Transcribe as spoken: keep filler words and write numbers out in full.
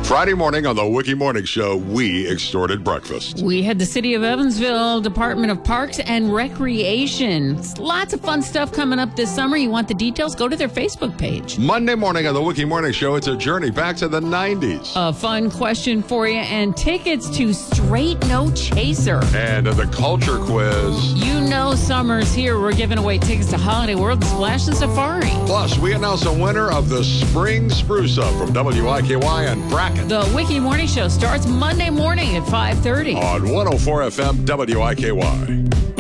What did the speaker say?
Friday morning on the Wiki Morning Show, we extorted breakfast. We had the City of Evansville Department of Parks and Recreation. Lots of fun stuff coming up this summer. You want the details? Go to their Facebook page. Monday morning on the Wiki Morning Show, it's a journey back to the nineties. A fun question for you and tickets to Straight No Chaser. And the culture quiz. You know summer's here. We're giving away tickets to Holiday World and Splash and Safari. Plus, we announce a winner of the Spring Spruce Up from W I K Y and Bracken. The Wiki Morning Show starts Monday morning at five thirty. On one oh four F M W I K Y.